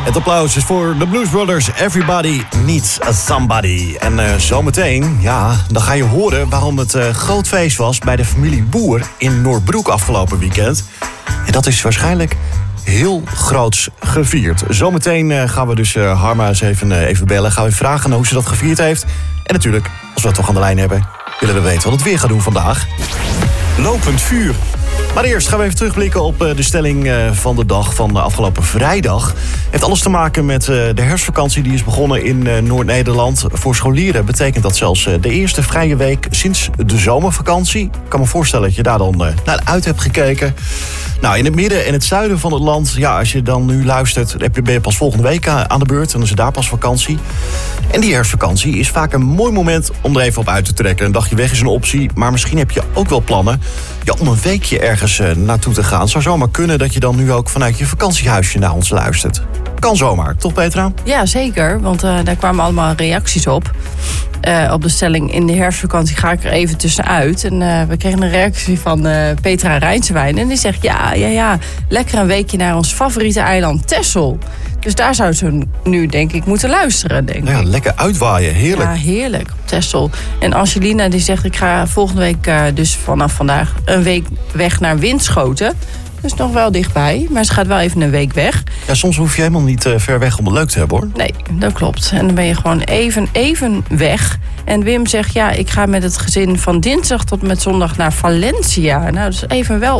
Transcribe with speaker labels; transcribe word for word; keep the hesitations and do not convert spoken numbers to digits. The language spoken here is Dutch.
Speaker 1: Het applaus is voor de Blues Brothers. Everybody needs a somebody. En uh, zometeen, ja, dan ga je horen waarom het uh, groot feest was bij de familie Boer in Noordbroek afgelopen weekend. En dat is waarschijnlijk heel groots gevierd. Zometeen uh, gaan we dus uh, Harma eens even, uh, even bellen. Gaan we vragen hoe ze dat gevierd heeft. En natuurlijk, als we het toch aan de lijn hebben, willen we weten wat het weer gaat doen vandaag. Lopend vuur. Maar eerst gaan we even terugblikken op de stelling van de dag van de afgelopen vrijdag. Het heeft alles te maken met de herfstvakantie die is begonnen in Noord-Nederland. Voor scholieren betekent dat zelfs de eerste vrije week sinds de zomervakantie. Ik kan me voorstellen dat je daar dan naar uit hebt gekeken. Nou, in het midden en het zuiden van het land, ja, als je dan nu luistert, dan ben je pas volgende week aan de beurt. En dan is het daar pas vakantie. En die herfstvakantie is vaak een mooi moment om er even op uit te trekken. Een dagje weg is een optie, maar misschien heb je ook wel plannen ja, om een weekje ergens uh, naartoe te gaan. Het zou zomaar kunnen dat je dan nu ook vanuit je vakantiehuisje naar ons luistert. Kan zomaar, toch Petra?
Speaker 2: Ja, zeker, want uh, daar kwamen allemaal reacties op. Uh, op de stelling, in de herfstvakantie ga ik er even tussenuit. En uh, we kregen een reactie van uh, Petra Rijnswijn. En die zegt, ja, ja, ja, lekker een weekje naar ons favoriete eiland Texel. Dus daar zou ze nu, denk ik, moeten luisteren, denk ik.
Speaker 1: Ja, lekker uitwaaien, heerlijk.
Speaker 2: Ja, heerlijk, op Texel. En Angelina, die zegt, ik ga volgende week, uh, dus vanaf vandaag, een week weg naar Winschoten. Dus nog wel dichtbij, maar ze gaat wel even een week weg.
Speaker 1: Ja, soms hoef je helemaal niet uh, ver weg om het leuk te hebben, hoor.
Speaker 2: Nee, dat klopt. En dan ben je gewoon even, even weg. En Wim zegt, ja, ik ga met het gezin van dinsdag tot met zondag naar Valencia. Nou, dus even wel